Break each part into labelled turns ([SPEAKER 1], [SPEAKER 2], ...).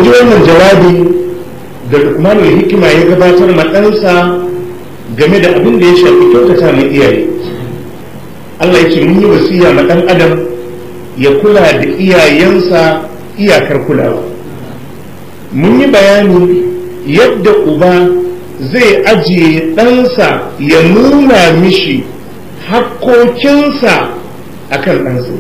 [SPEAKER 1] ji wannan jawabi da Luqmanul Hikima ya gabatar ma ɗansa game da abin da ya shafi kyautata mai iyaye. Allah ya ce mun yi wasiya ma ɗan adam ya kula da iyayensa iyakar kulawa. Mun yi bayani yadda uba zai ajiye ɗansa ya nuna mishi hakkokinsa akan ɗansa.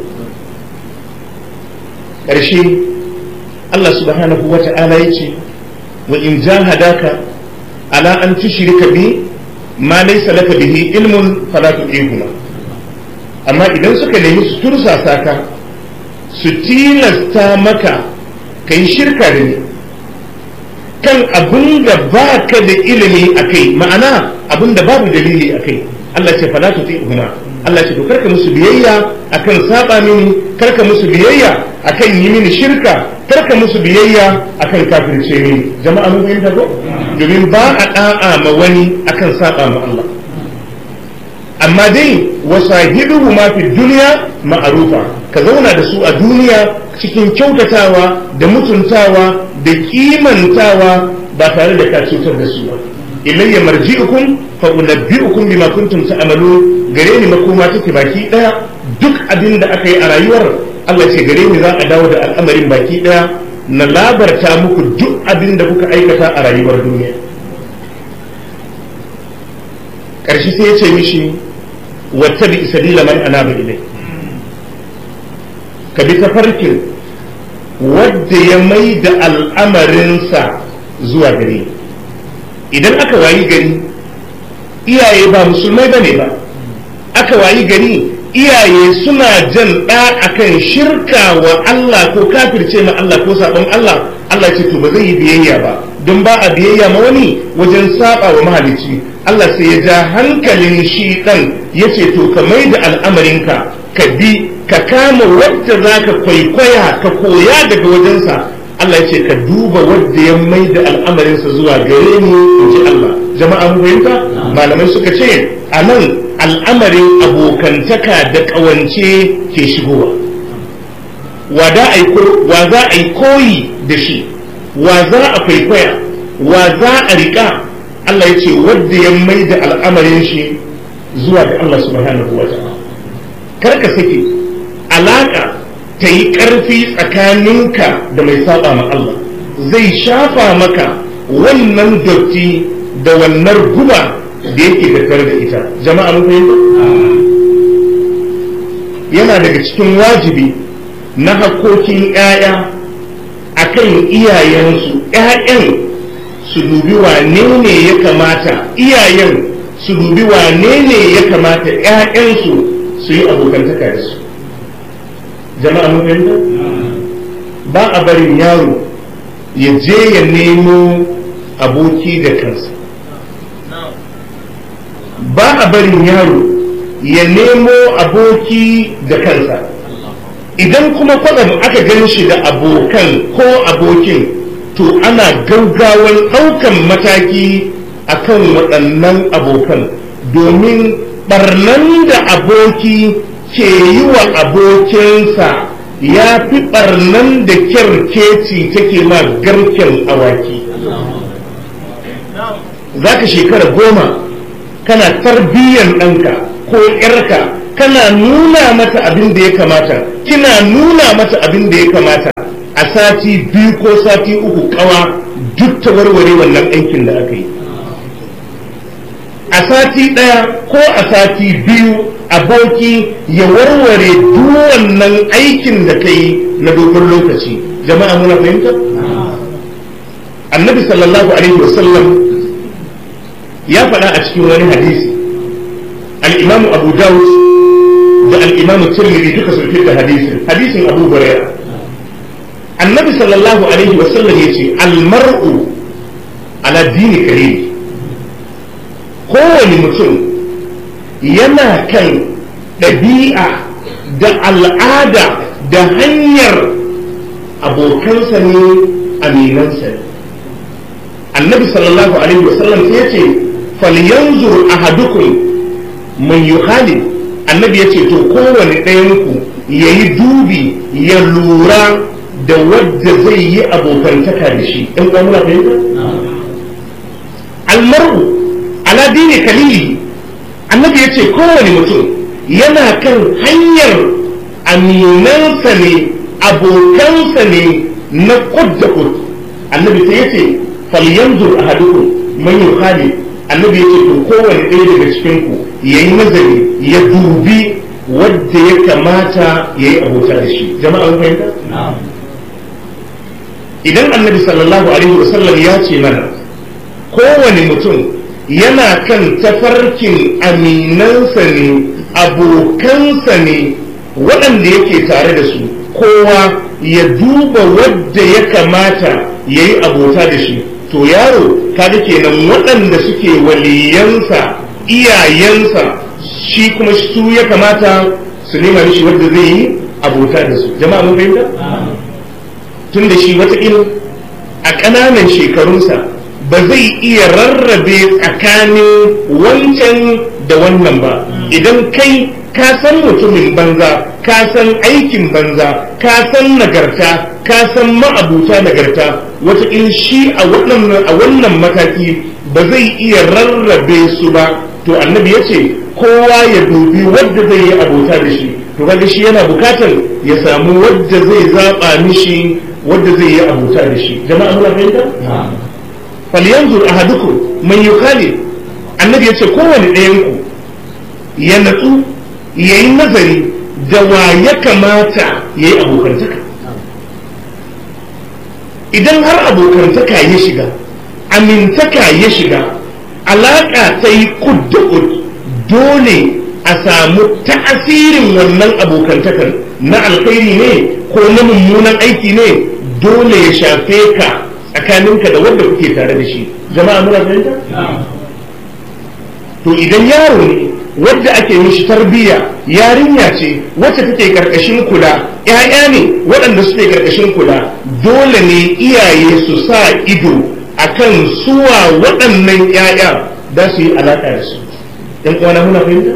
[SPEAKER 1] ƙarshe Allah subhanahu wa ta'ala ya ce wa in jahadaka ala an tushrika bi ma laysa laka bihi ilmun fala tu'ihuma, amma idan suka nemi su tursasa ka su tilasta maka kai shirka da ni kan abin da ba ka da ilimi a kai, ma'ana abin da babu dalili a kai, Allah ce fala tu'ihuma, Allah ce to karka musu biyayya akan saba mini, karka musu biyayya akan yi mini shirka, karka musu biyayya akan kafirce mini. Jama'a mun fahimta ko? Domin ba a da'a ma wani akan saba ma Allah. Amma dai wasahibuhu ma fi dunya ma'rufa, ka zauna da su a duniya cikin kyautatawa da mutuntawa da kimantawa ba tare da ka cutar da su ba. Ilayya marji'ukum fa unabbi'ukum bima kuntum ta'malun, gare ni makoma take baki daya, duk abin da aka yi a rayuwar Allah ce gare ni za a dawo da al'amarin baki daya na labarta muku duk abin da kuka aikata a rayuwar duniya. Karshe sai ya ce mishi wattabi sabila man anaba ilai, ka bi tafarkin wadda ya mai da al'amarinsa zuwa gare ni. Idan aka wayi gari iyaye ba musulmai bane ba, aka wayi gari iyaye suna jan ɗa akan shirka wa Allah ko kafirce ma Allah ko sabon Allah, Allah ce to ba zai yi biyayya ba, don ba a biyayya ma wani wajen saba wa mahalicci. Allah sai ya ja hankalin shi ɗan ya ce to ka mai da al'amarinka ka bi ka kama wadda za ka kwaikwaya ka koya daga wajensa. Allah ya ce ka duba wadda ya mai da al'amarinsa zuwa gare ni in ji Allah. Jama'a mun fahimta? Malamai suka ce a nan al'amarin abokantaka da ƙawance ke shigowa. Wa za a yi koyi da shi, wa za a kwaikwaya, wa za a riƙa. Allah ya ce wadda ya mai da al'amarin shi zuwa ga Allah subhanahu wa ta'ala. Kar ka sake alaƙa ta yi ƙarfi tsakaninka da mai saba ma Allah, zai shafa maka wannan dotti da wannan guba da yake tattare da ita. Jama'a mun fahimta? Yana daga cikin wajibi na hakkokin ƴaƴa akan iyayensu, ƴaƴan su dubi wane ne ya kamata, iyayen su dubi wane ne ya kamata ƴaƴansu su yi abokantaka da su. Jama'a mun fahimta? Ba a barin yaro ya je ya nemo aboki da kansa, ba a barin yaro ya nemo aboki da kansa. Idan kuma kwaɗam aka gan shi da abokan ko abokin, to ana gaugawan ɗaukan mataki akan waɗannan abokan, domin ɓarnan da aboki ke yi wa abokinsa ya fi ɓarnan da kyarkeci take ma garken awaki. Za ka shekara 10 kana tarbiyyar ɗanka ko ‘yarka, kana nuna mata abin da ya kamata, kina nuna mata abin da ya kamata, a sati 2 ko sati 3 kawa duk ta warware wannan aikin da aka yi. A sati 1 ko a sati 2 aboki ya warware duk wannan aikin da ka yi na dogon lokaci. Jama'a muna fahimta? Annabi sallallahu alaihi wasallam ya faɗa a cikin wani hadisi, al-Imam Abu Dawud da al-Imam Tirmidhi duka sun fitar da hadisin Abu Hurairah. Annabi sallallahu alaihi wasallam yace al-mar'u ala dini karim, kowane mutum yana kan ɗabi'a da al'ada da hanyar abokansa ne, aminansa ne. Annabi sallallahu alaihi wasallam sai yace falyanzur ahadukum man yukhali, annabi yace to kowane ɗayan ku yayi dubi ya lura da wadda zai yi abokantaka da shi ɗan uwa muna fahimta almar'u ala dini kalili annabi yace kowane mutum yana kan hanyar aminansa ne abokansa ne na kud da kud annabi sai yace falyanzur ahadukum man yukhali annabi yace to kowane ɗaya daga cikin ku yayi nazari ya dubi wadda ya kamata yayi abota da shi jama'a mun fahimta idan annabi sallallahu alaihi wasallam ya ce mana kowane mutum yana kan tafarkin aminansa ne abokansa ne waɗanda yake tare da su kowa ya duba wadda ya kamata ya yi abota da shi to yaro kaga kenan waɗanda suke waliyansa iyayensa shi kuma su ya kamata su nema mishi wadda zai yi abota da su jama'a mun fahimta tun da shi wataƙila a ƙananan shekarunsa ba zai iya rarrabe tsakanin wancan da wannan ba idan kai ka san mutumin banza ka san aikin banza ka san nagarta ka san ma'abuta nagarta wataƙila shi a wannan mataki ba zai iya rarrabe su ba to annabi ya ce kowa ya dubi wadda zai yi abota da shi to kaga shi yana bukatar ya samu wadda zai zaɓa mishi wadda zai yi abota da shi jama'a muna fahimta falyanzur ahadukum man yukhali annabi yace kowanne ɗayan ku ya natsu yayi nazari da wa ya kamata yayi abokantaka idan har abokantaka ya shiga amintaka ya shiga alaka ta yi kud dole a samu ta'asirin wannan abokantakan na alkhairi ne ko na mummunan aiki ne dole ya shafe ka tsakaninka da wanda kuke tare da shi jama'a muna fahimta to idan yaro ne wadda ake mishi tarbiyya yarinya ce wacce take karkashin kula ƴaƴa ne waɗanda suke karkashin kula dole ne iyaye su sa ido akan suwa waɗannan ƴaƴa da su yi alaƙa da su ɗan uwana muna fahimta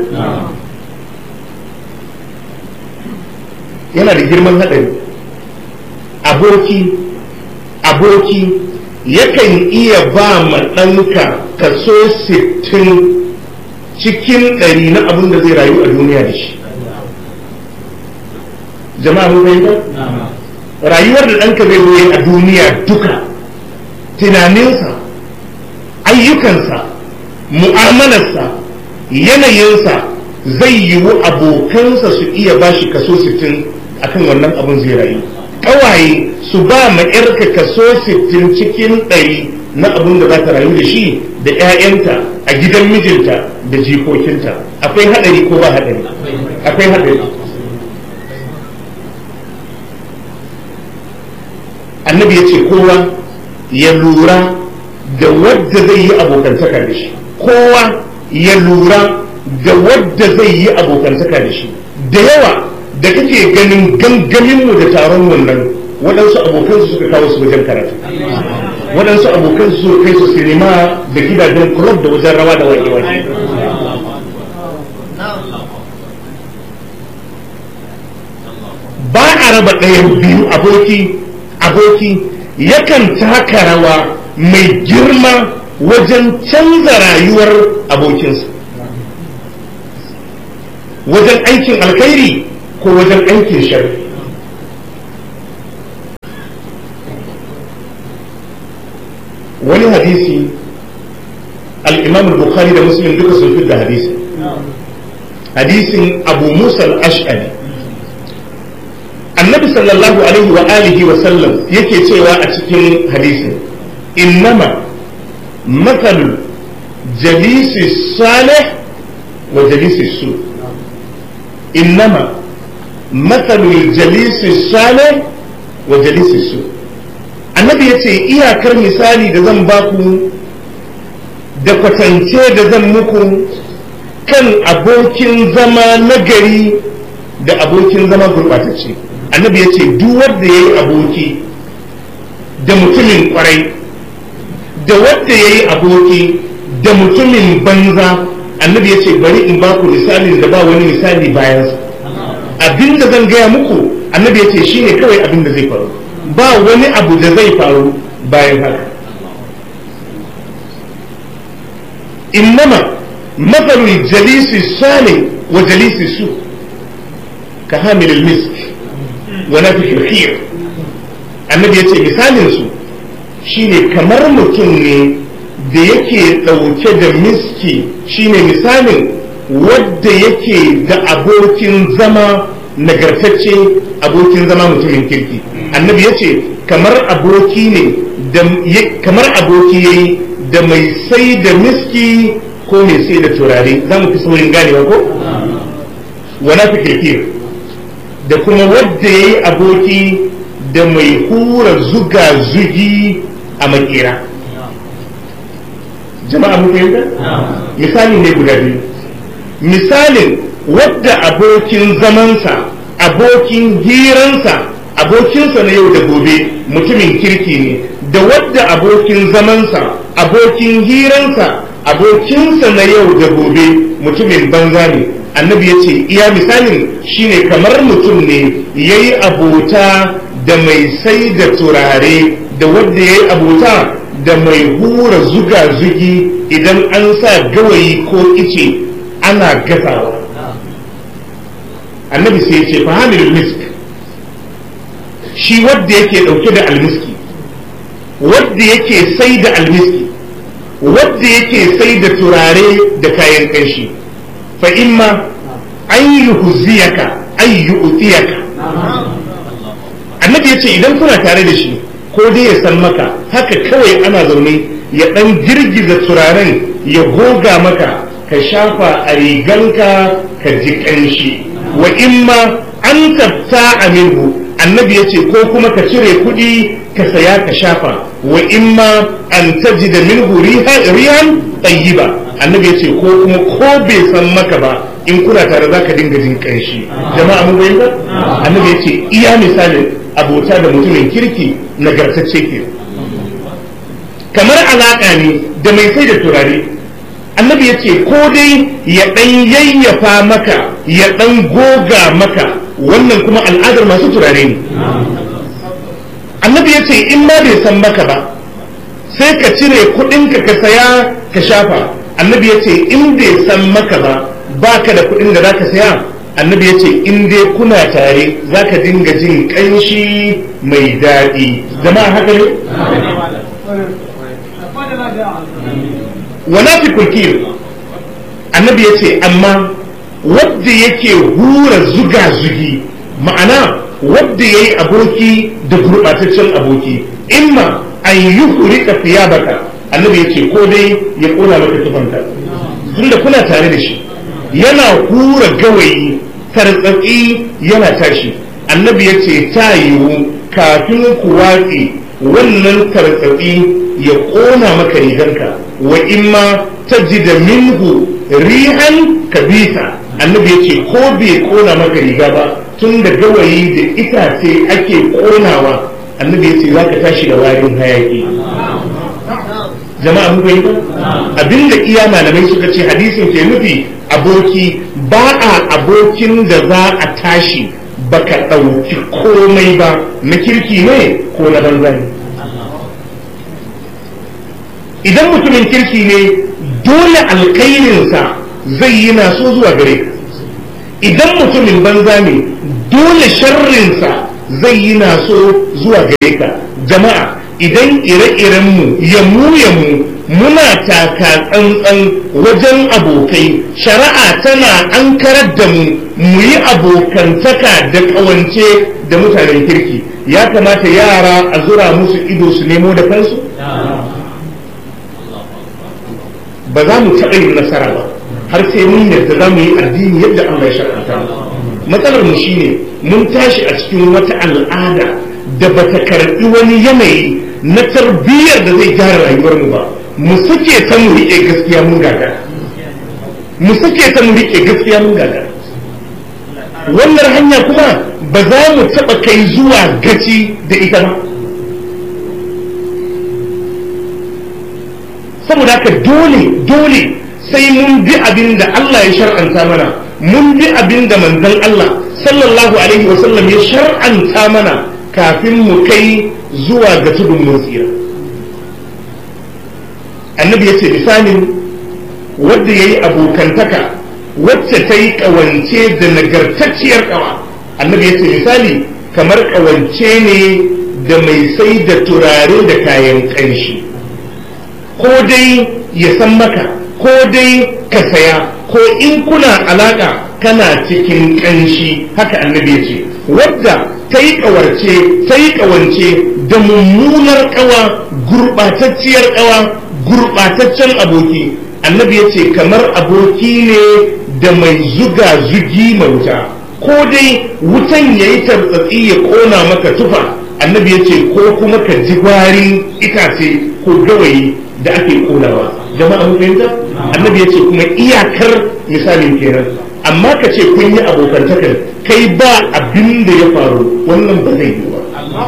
[SPEAKER 1] yana da girman haɗari aboki yakan iya ba ma ɗanka kaso 60 cikin 100 na abin da zai rayu a duniya da shi jama'a mun fahimta rayuwar da ɗanka zai zo a duniya duka tunaninsa ayyukansa mu'amalarsa yanayinsa zai yiwu abokansa su iya bashi kaso 60 akan wannan abin zai rayu kawaye su ba ma yarka kaso 60 cikin 100 na abin da za ta rayu da shi da 'ya'yanta a gidan mijinta da jikokinta akwai hadari ko ba hadari akwai hadari annabi ya ce kowa ya lura da wadda zai yi abokantaka da shi kowa ya lura da wadda zai yi abokantaka da shi da yawa da kake ganin gangaminmu da taron wannan waɗansu abokansu suka kawo su wajen karatu waɗansu abokansu suka kai su sinima da gidajen club da wajen rawa da wake-wake ba a raba ɗayan biyu aboki yakan taka rawa mai girma wajen canza rayuwar abokinsa wajen aikin alkhairi ko wajen aikin shari wani hadisi al-imam al-bukhari da muslim duka sun fi da hadisin abu musa al-ash'ari annabi sallallahu alaihi wa alihi wa sallam yake cewa a cikin hadisin innama mathalul jalisi salih wa jalisi su innama mathalul jalisi salih wa jalisi su annabi ya ce iyakar misali da zan baku da kwatance da zan muku kan abokin zama nagari da abokin zama gurbatacce annabi ya ce duk wanda ya yi aboki da mutumin kwarai da wanda ya yi aboki da mutumin banza annabi ya ce bari in baku misalin da ba wani misali bayansa abinda zan gaya muku annabi ya ce shine kawai abinda zai faru ba wani abu da zai faru bayan haka. innama matsalul jalisi salih wa jalisi su ka hamilul misk wa nafikil khir. annabi ya ce misalin su shine kamar mutum ne da yake ɗauke da miski, shine misalin wadda yake da abokin zama nagartacce, abokin zama mutumin kirki. annabi ya ce kamar aboki ne kamar aboki yayi da mai sai da miski ko mai sai da turare. za mu fi saurin ganewa ko? wana fi kirkir da kuma wadda yayi aboki da mai hura zuga zugi a makera. jama'a mun fahimta? misali ne guda biyu. misalin wadda abokin zamansa, abokin hiransa, abokinsa na yau da gobe mutumin kirki ne, da wadda abokin zamansa, abokin hiransa, abokinsa na yau da gobe mutumin banza ne. annabi ya ce iya misalin shine kamar mutum ne ya yi abota da mai sai da turare, da wadda ya yi abota da mai hura zuga zugi idan an sa gawayi ko ice ana gasawa. annabi sai ya ce fahamilul misk, shi wadda yake dauke da almiski, wadda yake sai da almiski, wadda yake sai da turare da kayan kanshi. fa imma an yuhziyaka ay yu'tiyaka. annabi ya ce idan kuna tare da shi ko dai ya san maka haka kawai ana zaune ya dan girgiza turaren ya goga maka ka shafa a riganka ka ji kanshi. wa imma an tafta minhu, annabi ya ce ko kuma ka cire kuɗi ka saya ka shafa. wa imma an tajida minhu rihan tayyiba, annabi ya ce ko kuma ko bai san maka ba in kuna tare za ka dinga jin kanshi. jama'a mun bayyana? annabi ya ce iya misalin abota da mutumin kirki nagartacce ke. kamar alaka ne da mai sai da turare. annabi ya ce ko dai ya ɗan yayyafa maka ya ɗan goga maka, wannan kuma al'adar masu turare ne. annabi ya ce in ma bai san maka ba sai ka cire kuɗinka ka saya ka shafa. annabi ya ce in bai san maka ba baka da kuɗin da za ka saya, annabi ya ce in dai kuna tare za ka dinga jin ƙanshi mai daɗi. jama'a haka ne? wala fi kulkir, annabi ya ce amma wadda yake hura zuga zugi, ma'ana wadda ya yi aboki da gurɓataccen aboki, imma an yi hurika baka, annabi ya ce ko dai ya ƙona maka tufanka tunda kuna tare da shi, yana hura gawayi tartsatsi yana tashi. annabi ya ce ta yiwu kafin ku watsi wannan tartsatsi ya ƙona maka rigarka. wa imma tajida minhu rihan kabisa, annabi ya ce ko bai ƙona maka riga ba tun da gawayi da itace ake ƙonawa, annabi ya ce za ka tashi da warin hayaki. jama'a mun fahimta? abinda iya malamai suka ce hadisin ke nufi aboki ba a abokin da za a tashi baka ɗauki komai ba, na kirki ne ko na banza ne. idan mutumin kirki ne dole alkhairinsa zai yi naso zuwa gare ka. idan mutumin banza ne dole sharrinsa zai yi naso zuwa gare ka. jama'a idan ire-irenmu yamu muna taka tsantsan wajen abokai, shari'a tana ankarar da mu yi abokantaka da ƙawance da mutanen kirki. ya kamata yara a zura musu ido su nemo da kansu? ba za mu taɓa yin nasara ba har sai mun yadda za mu yi addini yadda Allah ya shar'anta. matsalar mu shine mun tashi a cikin wata al'ada da bata karɓi wani yanayi na tarbiyyar da zai gyara rayuwar mu ba. mu suke ta mu rike gaskiya mun gaga, mu suke ta mu rike gaskiya mun gaga. wannan hanya kuma ba za mu taɓa kai zuwa gaci da ita ba. saboda haka dole sai mun bi abin da Allah ya shar'anta mana, mun bi abin da manzon Allah sallallahu alaihi wasallam ya shar'anta mana, kafin mu kai zuwa ga tudun mun tsira. Annabi ya ce misalin wadda ya yi abokantaka wacce ta yi ƙawance da nagartacciyar ƙawa. Annabi ya ce misali kamar ƙawance ne da mai sai da turare da kayan ƙanshi, ko dai ya san maka ko dai ka saya, ko in kuna alaƙa kana cikin ƙanshi. Haka annabi ya ce wadda ta yi ƙawance da mummunar ƙawa, gurɓatacciyar ƙawa, gurɓataccen aboki. Annabi ya ce kamar aboki ne da mai zuga zugi wuta, ko dai wutan ya yi tartsatsi ya ƙona maka tufa. Annabi ya ce ko kuma ka ji gwarin itace ko gawayi da ake ƙonawa. Jama'a mun fahimta? Annabi ya ce kuma iyakar misalin kenan. Amma ka ce kun yi abokantakar kai ba abin da ya faru, wannan ba zai yi ba.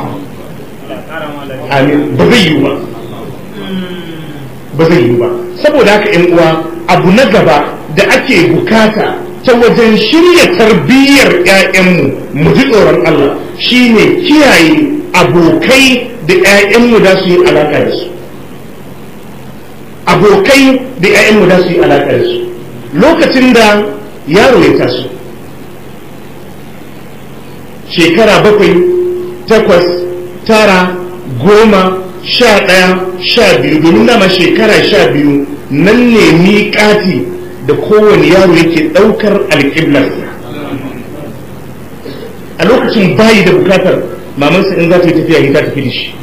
[SPEAKER 1] Amin, ba zai yi ba. Ba zai yi ba. Saboda haka ƴan uwa, abu na gaba da ake bukata ta wajen shirya tarbiyyar ƴaƴanmu mu ji tsoron Allah shine kiyaye abokai da ƴaƴanmu da su yi alaka da su. Abokai da ƴaƴanmu da su yi alaka da su. Lokacin da yaro ya taso shekara 7, 8, 9, 10, 11, 12, domin nama shekara 12 nan ne miƙati da kowane yaro yake ɗaukar alƙiblarsa. A lokacin bayi da bukatar mamansa in za ta yi tafiya ta tafi da shi.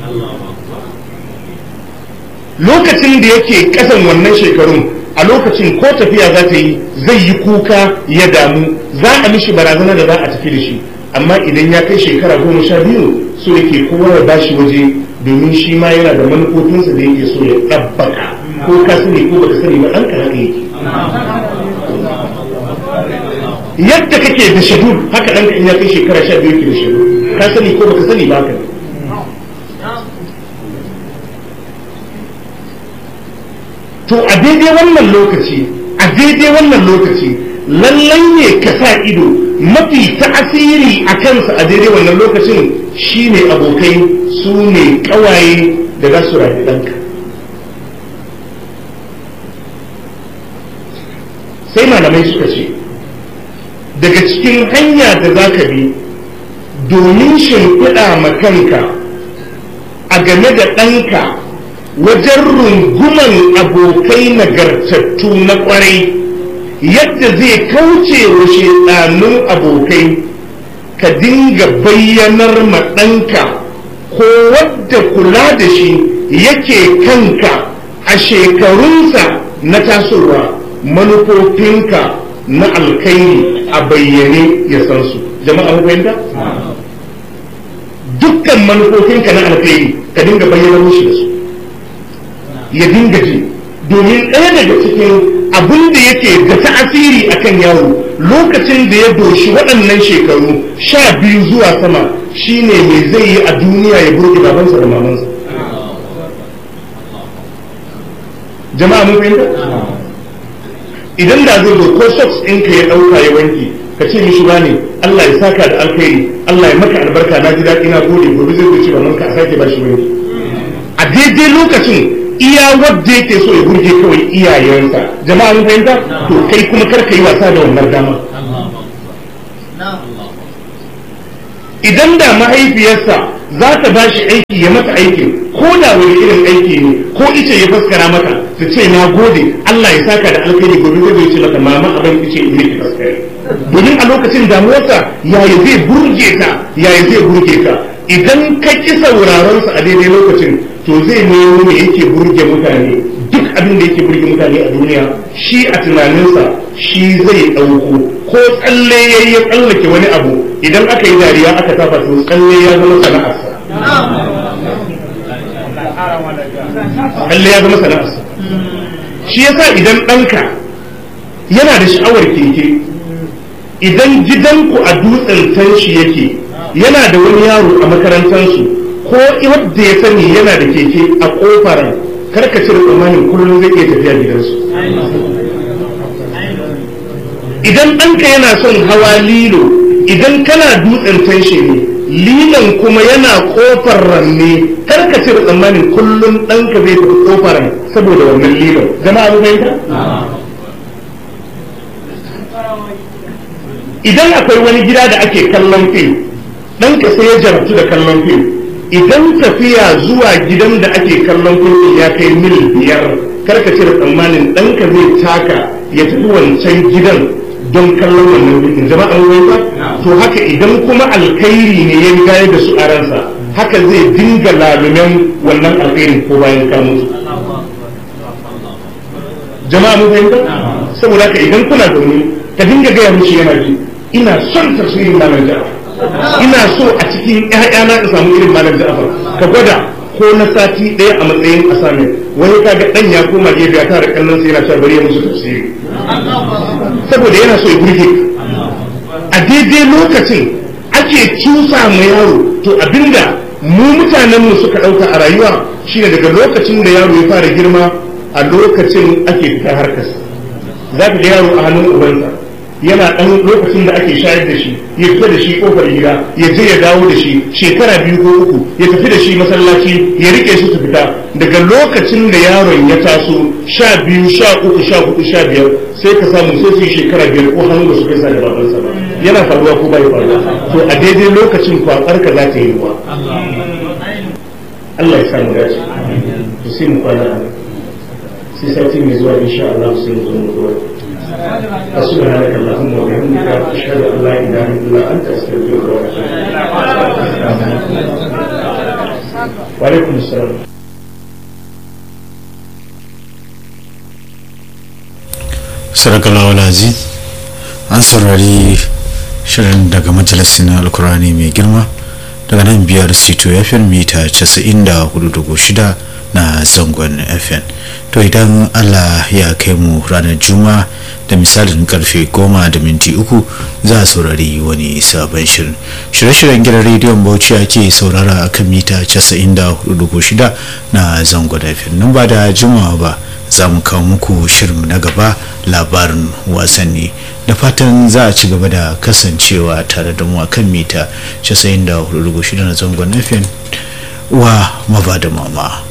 [SPEAKER 1] Lokacin da yake ƙasan wannan shekarun, a lokacin ko tafiya za ta yi zai yi kuka ya damu, za a mishi barazana da za a tafi da shi. Amma idan ya kai shekara 12 so yake kowa ya bashi waje, domin shi ma yana da manufofinsa da yake so ya ɗabbaka, ko ka sani ko baka sani ba ɗan ka haka yake. Yadda kake da shadul haka ɗanka in ya kai shekara 12 yake da shadul, ka sani ko baka sani ba haka. To a daidai wannan lokaci lallai ne ka sa ido mafi ta'asiri a kansa a daidai wannan lokacin shine abokai, su ne ƙawaye da za su rayu ɗanka. Sai malamai suka ce daga cikin hanya da za ka bi domin shimfiɗa ma kanka a game da ɗanka wajen runguman abokai nagartattu na ƙwarai, yadda zai kauce wa shedanun abokai, ka dinga bayyanar ma ɗanka ko wadda kula da shi yake kanka a shekarunsa na tasowa manufofinka na alkairi a bayyane ya san su. Jama'a mun fahimta? Dukkan manufofinka na alkairi ka dinga bayyana mushi da su, ya dinga ji, domin ɗaya daga cikin abin da yake da ta'asiri akan yaro lokacin da ya doshi waɗannan shekaru 12 zuwa sama shine me zai yi a duniya ya burge babansa da mamansa. Jama'a mun fahimta? Idan da zai zo ko socks ɗinka ya ɗauka ya wanke, ka ce mishi ba ne Allah ya saka da alkhairi, Allah ya maka albarka, na ji daɗi, na gode, gobe zai wuce mamanka a sake ba shi wanki. A daidai lokacin iya wadda yake so ya burge kawai iyayensa. Jama'a mun fahimta? To kai kuma kar ka yi wasa da wannan dama. Idan da mahaifiyarsa za ta ba shi aiki ya mata aikin, ko da wani irin aiki ne, ko ice ya faskara mata, ta ce na gode, Allah ya saka da alkhairi, gobe zai ce mata mama abin ice in miki faskare. Domin a lokacin damuwarsa yaya zai burge ta, yaya zai burge ka. Idan ka ƙi sauraronsa a daidai lokacin, to zai nemo me yake burge mutane. Duk abin da yake burge mutane a duniya, shi a tunaninsa shi zai ɗauko, ko tsalle ya tsallake wani abu, idan aka yi dariya aka tafa to tsalle ya zama sana'arsa. Tsalle ya zama sana'arsa. Shi yasa idan ɗanka yana da sha'awar keke, idan gidanku a dutsen tanshi yake, yana da wani yaro a makarantarsu ko wadda ya sani yana da keke a kofar, karkacin tsammanin kullum zai iya tafiya gidansu. Idan ɗanka yana son hawa lilo, idan kana dutsen tanshe ne lilan kuma yana kofar ranne karka cire tsammanin kullum ɗanka zai tafi kofar saboda wannan lilan jama'a mu bayyana idan akwai wani gida da ake kallon fim ɗanka sai ya jarabtu da kallon fim idan tafiya zuwa gidan da ake kallon fim ya kai mil 5 karka cire tsammanin ɗanka zai taka ya tafi wancan gidan don kallon wannan fim jama'a mu bayyana to haka idan kuma alkhairi ne ya gaya da su a ransa haka zai dinga lalumen wannan alkhairin ko bayan ka mutu jama'a mu bayyana saboda haka idan kuna zaune ka dinga gaya mushi yana ji ina son tafsirin malam Ja'far ina so a cikin ƴaƴana ka samu irin malam Ja'far ka gwada ko na sati ɗaya a matsayin asamin wani kaga dan ya koma gefe ya tara kallon sai yana cewa bari ya musu tafsiri saboda yana so ya burge a daidai lokacin ake cusa ma yaro to abinda mu mutanen mu suka ɗauka a rayuwa shine daga lokacin da yaro ya fara girma a lokacin ake fita harkarsa za ka ga yaro a hannun ubansa yana ɗan lokacin da ake shayar da shi ya fita da shi kofar gida ya je ya dawo da shi shekara 2 ko 3 ya tafi da shi masallaci ya rike shi su fita daga lokacin da yaron ya taso 12 13 14 15 sai ka samu sai su yi shekara 5 ko hannu da su kai sa da babansa ba yana faruwa ko bai faruwa to a daidai lokacin kwakwar ka za ta yi ruwa Allah ya samu dace to sai mu kwana sai sati mai zuwa insha Allah sai mu zo mu zuwa سبحانك اللهم وبحمدك أشهد أن لا إله إلا أنت أستغفرك وأتوب إليك وعليكم السلام
[SPEAKER 2] Sarakallahu Alazim an saurari shirin daga majalisin Alkurani mai girma daga nan biyar Sito FM mita 94.6 na zangon FM. To idan Allah ya kai mu ranar Juma'a da misalin karfe 10:03 za a saurari wani sabon shirin. Shirye-shiryen gidan rediyon Bauchi ake saurara akan mita 94.6 na zangon FM. Nan ba da Juma'a ba za mu kawo muku shirin na gaba labarin wasanni da fatan za a ci gaba da kasancewa tare da mu akan mita 94.6 na zangon FM wa mabada mama.